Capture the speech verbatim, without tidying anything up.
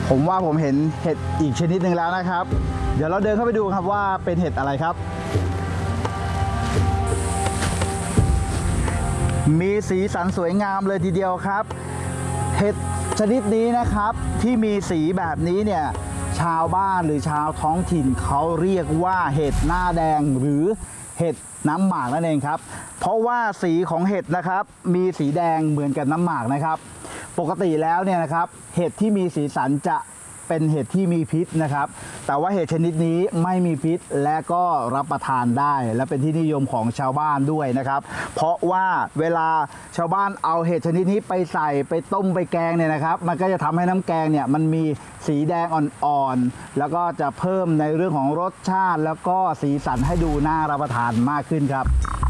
ผมว่าผมเห็นเห็ดอีกชนิดหนึ่งแล้วนะครับ เดี๋ยวเราเดินเข้าไปดูครับว่าเป็นเห็ดอะไรครับมีสีสันสวยงามเลยทีเดียวครับเห็ดชนิดนี้นะครับที่มีสีแบบนี้เนี่ยชาวบ้านหรือชาวท้องถิ่นเขาเรียกว่าเห็ดหน้าแดงหรือเห็ดน้ำหมากนั่นเองครับเพราะว่าสีของเห็ดนะครับมีสีแดงเหมือนกับน้ำหมากนะครับปกติแล้วเนี่ยนะครับเห็ดที่มีสีสันจะเป็นเห็ดที่มีพิษนะครับแต่ว่าเห็ดชนิดนี้ไม่มีพิษและก็รับประทานได้และเป็นที่นิยมของชาวบ้านด้วยนะครับเพราะว่าเวลาชาวบ้านเอาเห็ดชนิดนี้ไปใส่ไปต้มไปแกงเนี่ยนะครับมันก็จะทำให้น้ำแกงเนี่ยมันมีสีแดงอ่อนๆแล้วก็จะเพิ่มในเรื่องของรสชาติแล้วก็สีสันให้ดูน่ารับประทานมากขึ้นครับ